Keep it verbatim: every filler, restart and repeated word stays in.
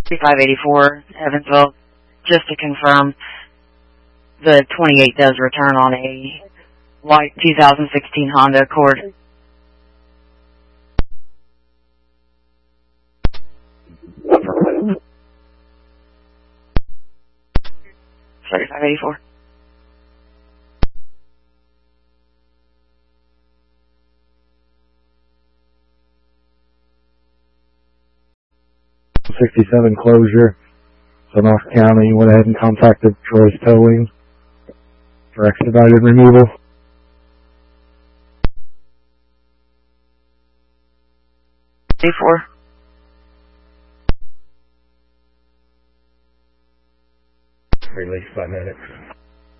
five eighty-four, Evansville. Just to confirm, the twenty-eight does return on a white two thousand sixteen Honda Accord. thirty-five eighty-four. sixty-seven closure. So North County went ahead and contacted Troy's Towing for expedited removal. eighty-four. Released by medics.